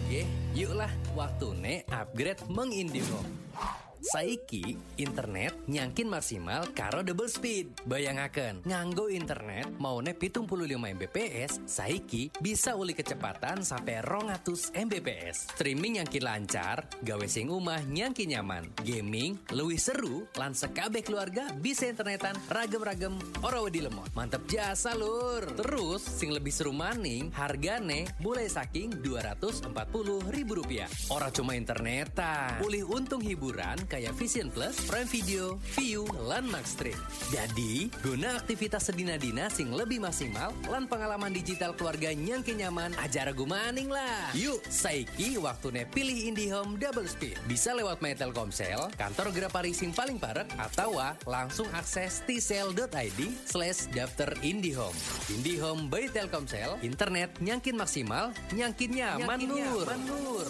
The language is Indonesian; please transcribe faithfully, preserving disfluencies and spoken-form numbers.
Oke, yuklah waktune upgrade Meng IndiHome. Saiki internet nyangkin maksimal karo double speed. Bayangaken, nganggo internet maune pitung puluh lima megabit, saiki bisa uli kecepatan sampai rong atus megabit. Streaming nyangkin lancar, gawe sing umah nyangkin nyaman. Gaming luwih seru, lan sekabeh keluarga bisa internetan ragem-ragem ora wedi lemot. Mantep jasa lur. Terus sing lebih seru maning, hargane mulai saking dua ratus empat puluh ribu rupiah. Ora cuma internetan, ulih untung hiburan kayak Vision Plus, Prime Video, View, lan Maxstream. Jadi, guna aktivitas sedina-dina sing lebih maksimal, lan pengalaman digital keluarga nyangke nyaman, aja ragu maning lah. Yuk, saiki waktune pilih IndiHome Double Speed. Bisa lewat My Telkomsel, kantor Grapari sing paling parek, atau langsung akses tsel dot id slash daftar IndiHome. IndiHome by Telkomsel, internet nyangkin maksimal, nyangkin nyaman, nyangkin nyaman lur.